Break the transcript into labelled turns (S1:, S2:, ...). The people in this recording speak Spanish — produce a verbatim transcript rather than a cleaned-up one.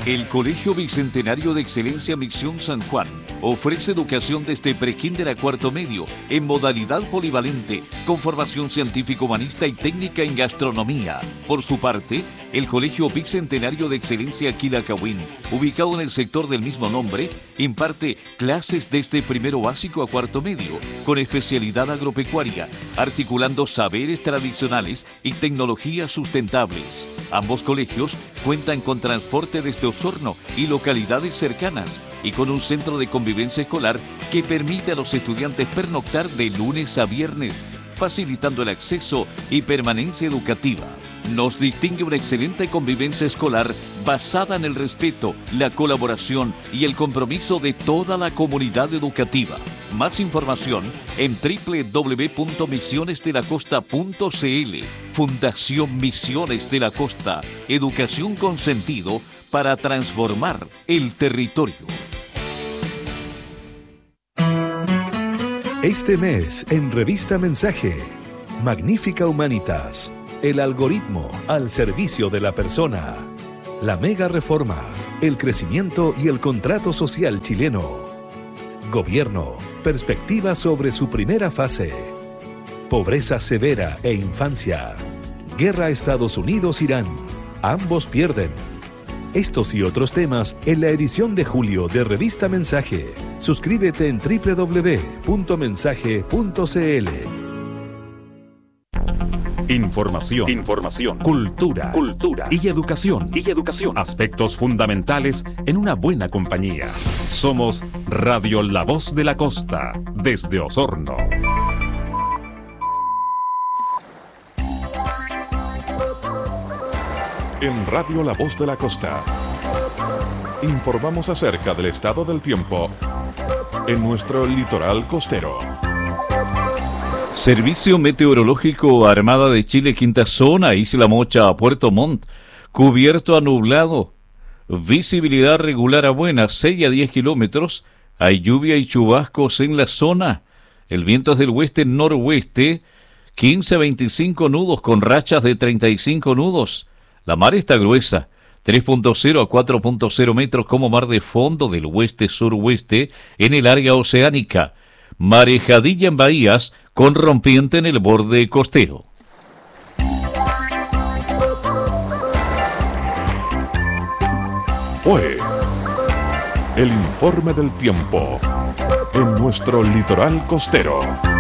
S1: El Colegio Bicentenario de Excelencia Misión San Juan ofrece educación desde prekinder a cuarto medio en modalidad polivalente con formación científico-humanista y técnica en gastronomía. Por su parte, el Colegio Bicentenario de Excelencia Quilacawin, ubicado en el sector del mismo nombre, imparte clases desde primero básico a cuarto medio con especialidad agropecuaria, articulando saberes tradicionales y tecnologías sustentables. Ambos colegios cuentan con transporte desde Osorno y localidades cercanas y con un centro de convivencia escolar que permite a los estudiantes pernoctar de lunes a viernes, facilitando el acceso y permanencia educativa. Nos distingue una excelente convivencia escolar basada en el respeto, la colaboración y el compromiso de toda la comunidad educativa. Más información en doble u doble u doble u punto misiones de la costa punto c l. Fundación Misiones de la Costa. Educación con sentido para transformar el territorio.
S2: Este mes en Revista Mensaje, Magnífica Humanitas. El algoritmo al servicio de la persona. La mega reforma, el crecimiento y el contrato social chileno. Gobierno, perspectiva sobre su primera fase. Pobreza severa e infancia. Guerra Estados Unidos-Irán. Ambos pierden. Estos y otros temas en la edición de julio de Revista Mensaje. Suscríbete en doble u doble u doble u punto mensaje punto c l.
S3: Información, Información, cultura, cultura y educación. y educación. Aspectos fundamentales en una buena compañía. Somos Radio La Voz de la Costa, desde Osorno. En Radio La Voz de la Costa informamos acerca del estado del tiempo en nuestro litoral costero.
S1: Servicio Meteorológico Armada de Chile, Quinta Zona, Isla Mocha, Puerto Montt, cubierto a nublado, visibilidad regular a buena, seis a diez kilómetros, hay lluvia y chubascos en la zona, el viento es del oeste-noroeste, quince a veinticinco nudos con rachas de treinta y cinco nudos, la mar está gruesa, tres punto cero a cuatro punto cero metros como mar de fondo del oeste-suroeste en el área oceánica, marejadilla en bahías, con rompiente en el borde costero.
S3: Fue el informe del tiempo en nuestro litoral costero.